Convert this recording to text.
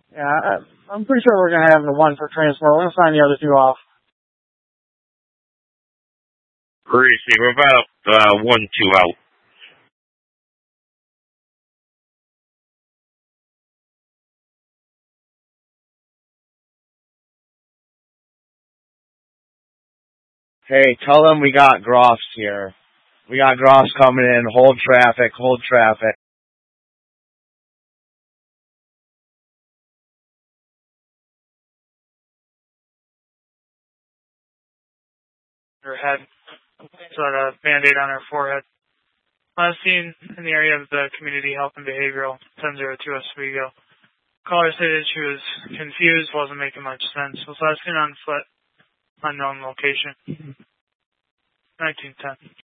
Yeah, I'm pretty sure we're gonna have the one for transport. We're gonna sign the other two off. Greasy, we're about 1-2 out. Hey, tell them we got Groffs here. We got Groffs coming in. Hold traffic, hold traffic. Her head. So a Band-Aid on her forehead. Last seen in the area of the Community Health and Behavioral 1002 Oswego. Caller stated she was confused, wasn't making much sense. Was last seen on foot, unknown location. 1910.